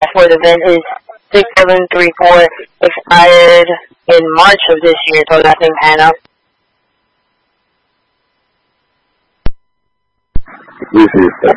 for the VIN is 6734, expired in March of this year, so that's in Hannah. This is